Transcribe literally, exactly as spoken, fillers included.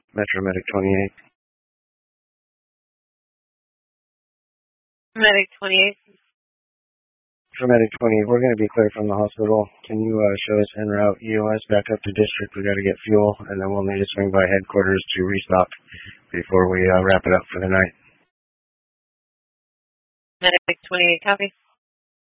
Metro Medic twenty-eight. Medic twenty-eight. For Medic twenty-eight, we're going to be clear from the hospital. Can you uh, show us en route E O S back up to district? We got to get fuel, and then we'll need to swing by headquarters to restock before we uh, wrap it up for the night. Medic twenty-eight, copy.